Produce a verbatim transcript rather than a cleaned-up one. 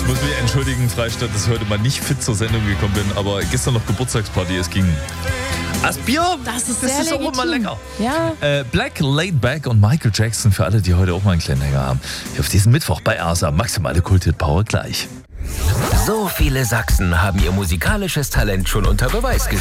Ich muss mich entschuldigen, Freistadt, dass ich heute mal nicht fit zur Sendung gekommen bin, aber gestern noch Geburtstagsparty, es ging. Das Bier, Das ist das sehr ist auch legitim. immer lecker. Ja. Äh, Black, Laid Back und Michael Jackson für alle, die heute auch mal einen kleinen Hänger haben. Hier auf diesen Mittwoch bei R S A. Maximale Kult-Hit-Power gleich. So viele Sachsen haben ihr musikalisches Talent schon unter Beweis gestellt.